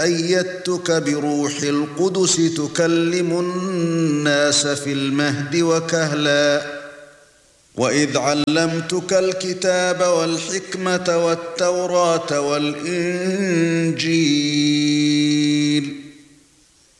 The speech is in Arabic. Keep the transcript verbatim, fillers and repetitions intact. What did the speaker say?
أيدتك بروح القدس تكلم الناس في المهد وكهلا وإذ علمتك الكتاب والحكمة والتوراة والإنجيل